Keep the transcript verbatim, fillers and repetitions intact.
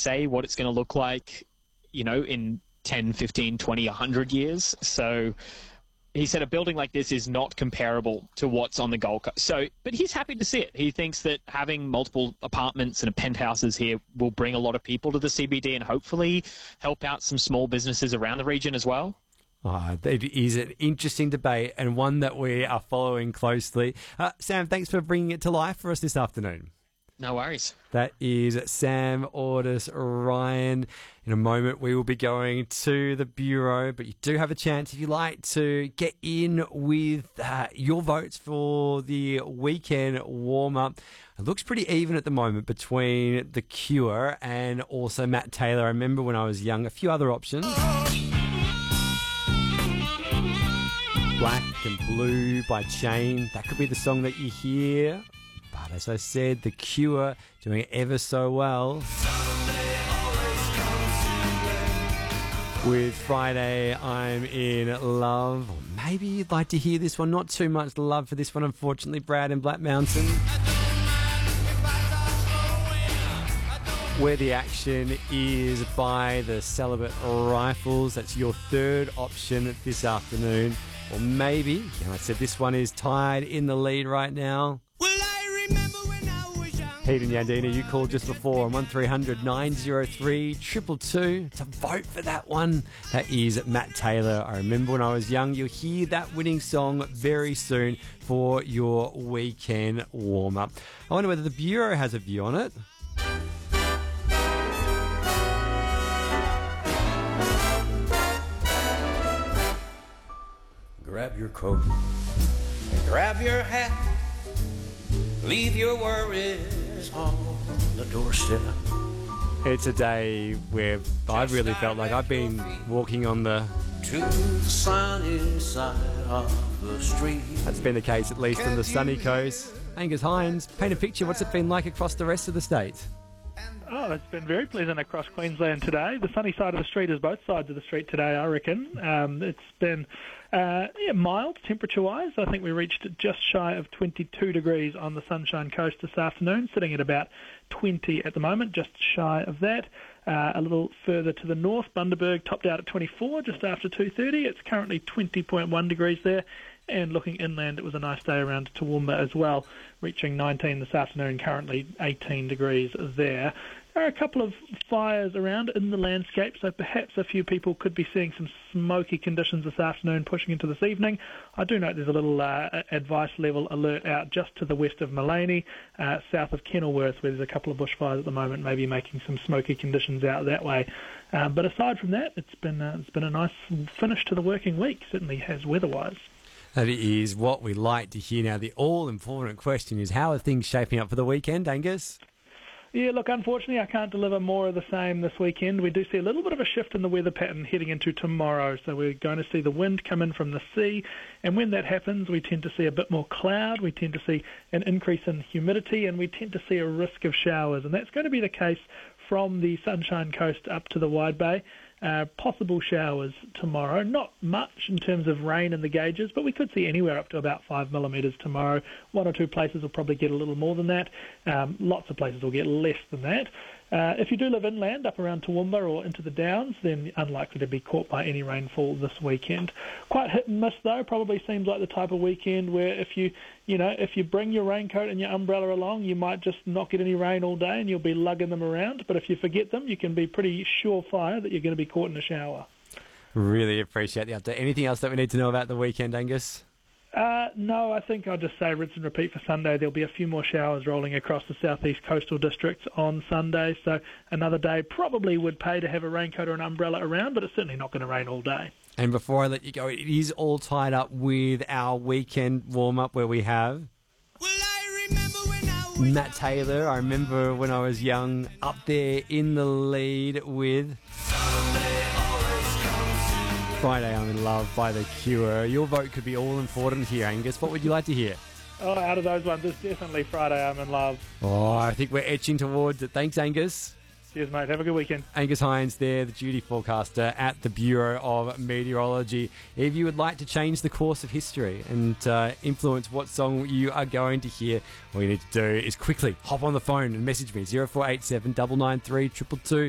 say what it's going to look like, you know, in ten, fifteen, twenty, one hundred years. So he said a building like this is not comparable to what's on the Gold Coast. So, but he's happy to see it. He thinks that having multiple apartments and penthouses here will bring a lot of people to the C B D and hopefully help out some small businesses around the region as well. Oh, it is an interesting debate and one that we are following closely. Uh, Sam, thanks for bringing it to life for us this afternoon. No worries. That is Sam Ordus Ryan. In a moment, we will be going to the Bureau, but you do have a chance if you like to get in with uh, your votes for the weekend warm-up. It looks pretty even at the moment between The Cure and also Matt Taylor. I remember when I was young, a few other options. Black and Blue by Chain. That could be the song that you hear. But as I said, The Cure doing it ever so well. With Friday, I'm in Love. Or maybe you'd like to hear this one. Not too much love for this one, unfortunately. Brad and Black Mountain. Where the Action is by the Celibate Rifles. That's your third option this afternoon. Or maybe, you know, I said this one is tied in the lead right now. Well, I remember when I was young. Pete and Yandina, you called just before on one three hundred nine oh three two two two to vote for that one. That is Matt Taylor. I remember when I was young. You'll hear that winning song very soon for your weekend warm-up. I wonder whether the Bureau has a view on it. Grab your coat and grab your hat. Leave your worries on the doorstep. It's a day where I really felt like I've been walking on the... to the sunny side of the street. That's been the case at least on the sunny coast. Angus Hines, paint a picture. What's it been like across the rest of the state? Oh, it's been very pleasant across Queensland today. The sunny side of the street is both sides of the street today, I reckon. Um, it's been uh, yeah, mild temperature-wise. I think we reached just shy of twenty-two degrees on the Sunshine Coast this afternoon, sitting at about twenty at the moment, just shy of that. Uh, a little further to the north, Bundaberg topped out at twenty-four just after two thirty. It's currently twenty point one degrees there. And looking inland, it was a nice day around Toowoomba as well, reaching nineteen this afternoon, currently eighteen degrees there. There are a couple of fires around in the landscape, so perhaps a few people could be seeing some smoky conditions this afternoon pushing into this evening. I do note there's a little uh, advice level alert out just to the west of Mullaney, uh, south of Kenilworth, where there's a couple of bushfires at the moment, maybe making some smoky conditions out that way. Uh, but aside from that, it's been, uh, it's been a nice finish to the working week, certainly has weather-wise. That is what we like to hear. Now, the all-important question is, how are things shaping up for the weekend, Angus? Yeah, look, unfortunately, I can't deliver more of the same this weekend. We do see a little bit of a shift in the weather pattern heading into tomorrow. So we're going to see the wind come in from the sea. And when that happens, we tend to see a bit more cloud. We tend to see an increase in humidity. And we tend to see a risk of showers. And that's going to be the case from the Sunshine Coast up to the Wide Bay. Uh, possible showers tomorrow. Not much in terms of rain in the gauges, but we could see anywhere up to about five millimetres tomorrow. One or two places will probably get a little more than that. Um, lots of places will get less than that. Uh, if you do live inland, up around Toowoomba or into the Downs, then unlikely to be caught by any rainfall this weekend. Quite hit and miss, though. Probably seems like the type of weekend where if you, you know, if you bring your raincoat and your umbrella along, you might just not get any rain all day and you'll be lugging them around. But if you forget them, you can be pretty surefire that you're going to be caught in a shower. Really appreciate the update. Anything else that we need to know about the weekend, Angus? Uh, no, I think I'll just say rinse and repeat for Sunday. There'll be a few more showers rolling across the southeast coastal districts on Sunday, so another day probably would pay to have a raincoat or an umbrella around, but it's certainly not going to rain all day. And before I let you go, it is all tied up with our weekend warm-up where we have... Well, I remember when I was Matt Taylor. I remember when I was young, up there in the lead with... Friday, I'm in Love by The Cure. Your vote could be all important here, Angus. What would you like to hear? Oh, out of those ones, it's definitely Friday, I'm in Love. Oh, I think we're etching towards it. Thanks, Angus. Cheers, mate. Have a good weekend. Angus Hines there, the duty forecaster at the Bureau of Meteorology. If you would like to change the course of history and uh, influence what song you are going to hear, all you need to do is quickly hop on the phone and message me, zero four eight seven, nine nine three, two two two.